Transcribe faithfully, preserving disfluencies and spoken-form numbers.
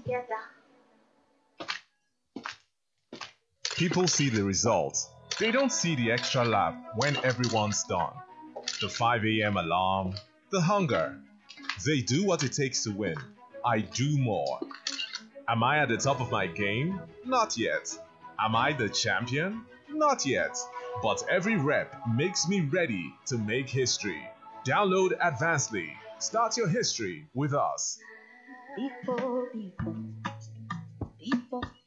People see the results. They don't see the extra lap when everyone's done. The five a m alarm, the hunger. They do what it takes to win. I do more. Am I at the top of my game? Not yet. Am I the champion? Not yet. But every rep makes me ready to make history. Download Advancedly. Start your history with us. Before, before, before.